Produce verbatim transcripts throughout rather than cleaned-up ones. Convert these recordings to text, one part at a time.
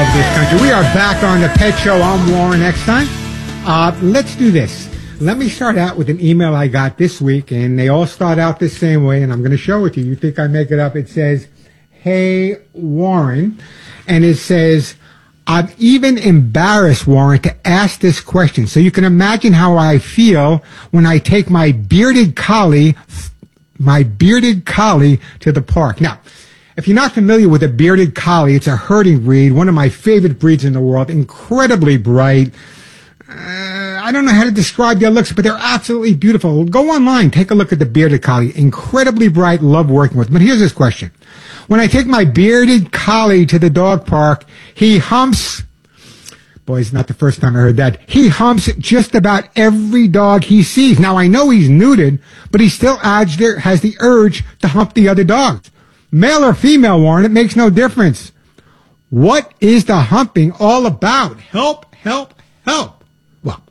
of this country. We are back on the Pet Show. I'm Warren Eckstein. Uh, let's do this. Let me start out with an email I got this week, and they all start out the same way, and I'm going to show it to you. You think I make it up? It says, "Hey, Warren," and it says, "I'm even embarrassed, Warren, to ask this question. So you can imagine how I feel when I take my bearded collie, my bearded collie to the park." Now, if you're not familiar with a bearded collie, it's a herding breed, one of my favorite breeds in the world, incredibly bright. Uh, I don't know how to describe their looks, but they're absolutely beautiful. Go online, take a look at the bearded collie. Incredibly bright, love working with them. But here's this question. When I take my bearded collie to the dog park, he humps, boy, it's not the first time I heard that, he humps just about every dog he sees. Now, I know he's neutered, but he still adds there, has the urge to hump the other dogs. Male or female, Warren, it makes no difference. What is the humping all about? Help, help, help. Well,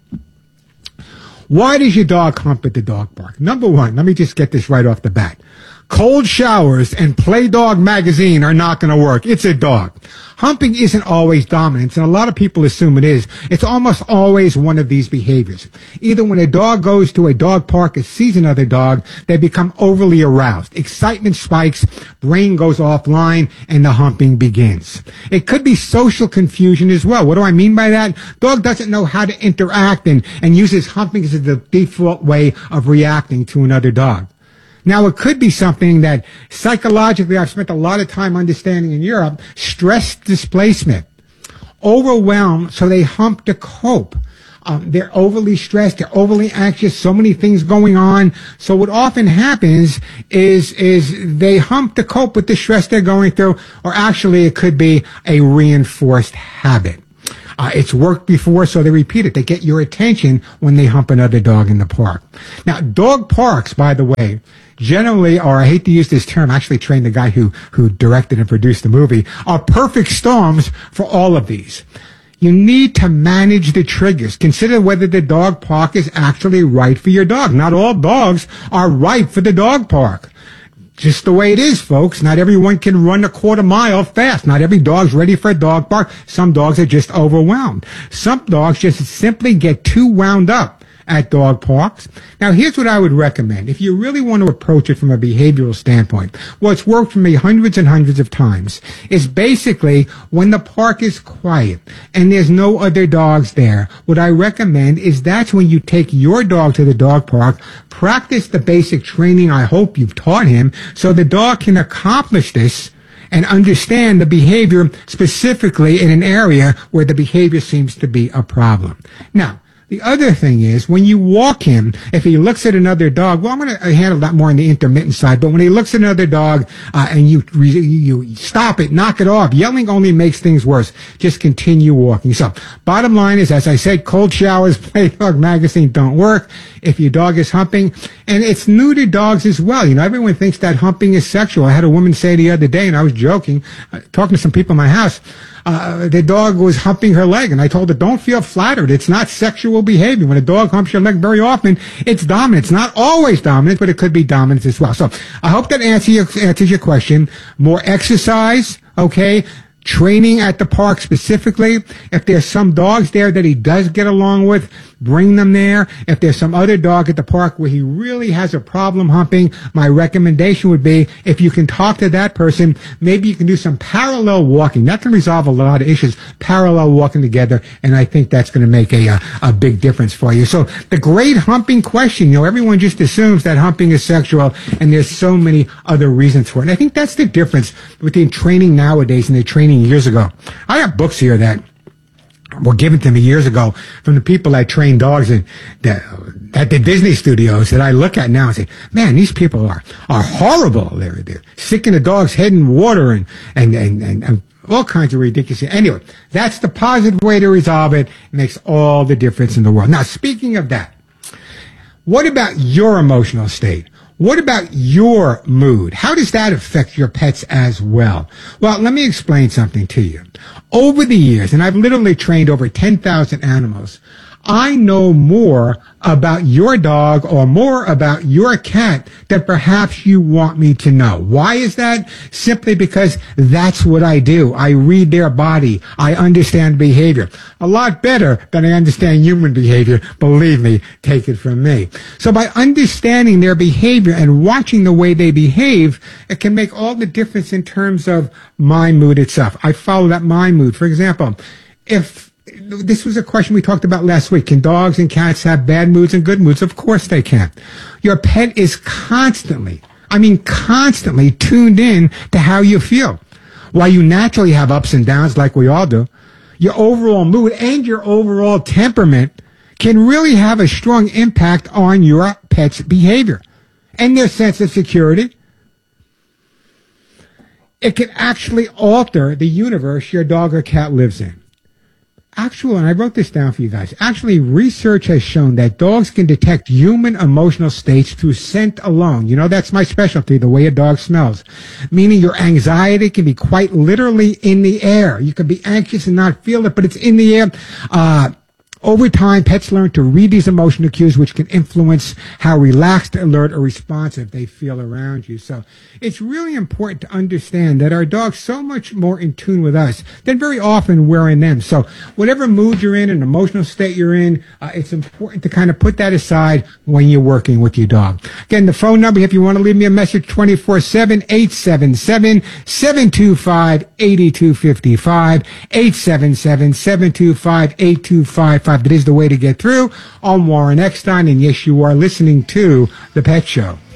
why does your dog hump at the dog park? Number one, let me just get this right off the bat. Cold showers and Play Dog magazine are not going to work. It's a dog. Humping isn't always dominance, and a lot of people assume it is. It's almost always one of these behaviors. Either when a dog goes to a dog park and sees another dog, they become overly aroused. Excitement spikes, brain goes offline, and the humping begins. It could be social confusion as well. What do I mean by that? Dog doesn't know how to interact and, and uses humping as the default way of reacting to another dog. Now, it could be something that psychologically I've spent a lot of time understanding in Europe, stress displacement, overwhelmed, so they hump to cope. Um, they're overly stressed, they're overly anxious, so many things going on. So what often happens is, is they hump to cope with the stress they're going through, or actually it could be a reinforced habit. Uh, it's worked before, so they repeat it. They get your attention when they hump another dog in the park. Now, dog parks, by the way, generally, or I hate to use this term, I actually trained the guy who, who directed and produced the movie, are perfect storms for all of these. You need to manage the triggers. Consider whether the dog park is actually right for your dog. Not all dogs are right for the dog park. Just the way it is, folks. Not everyone can run a quarter mile fast. Not every dog's ready for a dog park. Some dogs are just overwhelmed. Some dogs just simply get too wound up at dog parks. Now, here's what I would recommend. If you really want to approach it from a behavioral standpoint, what's worked for me hundreds and hundreds of times is basically when the park is quiet and there's no other dogs there, what I recommend is that's when you take your dog to the dog park, practice the basic training I hope you've taught him so the dog can accomplish this and understand the behavior specifically in an area where the behavior seems to be a problem. Now, the other thing is, when you walk him, if he looks at another dog, well, I'm going to handle that more on the intermittent side, but when he looks at another dog uh, and you, you stop it, knock it off, yelling only makes things worse. Just continue walking. So, bottom line is, as I said, cold showers, Play Dog magazine don't work if your dog is humping. And it's new to dogs as well. You know, everyone thinks that humping is sexual. I had a woman say the other day, and I was joking, uh, talking to some people in my house, Uh, the dog was humping her leg, and I told her, don't feel flattered. It's not sexual behavior. When a dog humps your leg very often, it's dominant. It's not always dominant, but it could be dominant as well. So I hope that answer your, answers your question. More exercise, okay? Training at the park specifically. If there's some dogs there that he does get along with, bring them there. If there's some other dog at the park where he really has a problem humping, my recommendation would be if you can talk to that person, maybe you can do some parallel walking. That can resolve a lot of issues, parallel walking together, and I think that's going to make a, a, a big difference for you. So the great humping question, you know, everyone just assumes that humping is sexual, and there's so many other reasons for it. And I think that's the difference between training nowadays and the training years ago. I have books here that were given to me years ago from the people that train dogs in the, at the Disney studios that I look at now and say, man, these people are, are horrible. They're, they're sticking the dog's head in water and, and, and, and, and all kinds of ridiculous. Anyway, that's the positive way to resolve it. It makes all the difference in the world. Now, speaking of that, what about your emotional state? What about your mood? How does that affect your pets as well? Well, let me explain something to you. Over the years, and I've literally trained over ten thousand animals, I know more about your dog or more about your cat than perhaps you want me to know. Why is that? Simply because that's what I do. I read their body. I understand behavior. A lot better than I understand human behavior. Believe me, take it from me. So by understanding their behavior and watching the way they behave, it can make all the difference in terms of my mood itself. I follow that my mood. For example, if this was a question we talked about last week. Can dogs and cats have bad moods and good moods? Of course they can. Your pet is constantly, I mean constantly tuned in to how you feel. While you naturally have ups and downs like we all do, your overall mood and your overall temperament can really have a strong impact on your pet's behavior and their sense of security. It can actually alter the universe your dog or cat lives in. Actually, and I wrote this down for you guys, actually research has shown that dogs can detect human emotional states through scent alone. You know, that's my specialty, the way a dog smells. Meaning your anxiety can be quite literally in the air. You can be anxious and not feel it, but it's in the air. Uh, Over time, pets learn to read these emotional cues, which can influence how relaxed, alert, or responsive they feel around you. So it's really important to understand that our dogs are so much more in tune with us than very often we're in them. So whatever mood you're in, an emotional state you're in, uh, it's important to kind of put that aside when you're working with your dog. Again, the phone number, if you want to leave me a message, twenty-four seven, eight seven seven, seven two five, eight two five five, eight seven seven, seven two five, eight two five five. That is the way to get through. I'm Warren Eckstein, and yes, you are listening to The Pet Show.